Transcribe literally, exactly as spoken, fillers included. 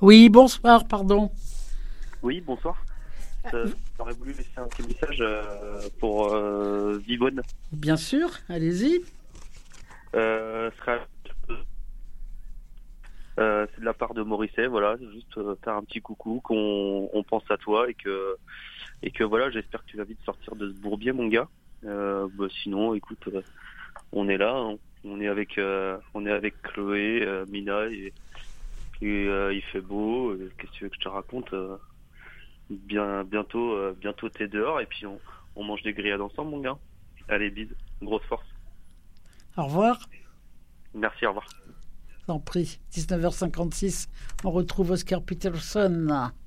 Oui, bonsoir, pardon. Oui, bonsoir. Euh, J'aurais voulu laisser un petit message euh, pour euh, Vivonne. Bien sûr, allez-y. Euh, ce sera- euh, c'est de la part de Morisset, voilà, juste euh, faire un petit coucou, qu'on on pense à toi et que et que voilà, j'espère que tu vas vite sortir de ce bourbier, mon gars. Euh, bah, sinon, écoute, euh, on est là, hein. On est avec euh, on est avec Chloé, euh, Mina et, et euh, il fait beau. euh, Qu'est-ce que tu veux que je te raconte? euh, Bien bientôt euh, bientôt t'es dehors et puis on, on mange des grillades ensemble, mon gars. Allez, bise, grosse force. Au revoir. Merci, au revoir. J'en prie. dix-neuf heures cinquante-six, on retrouve Oscar Peterson.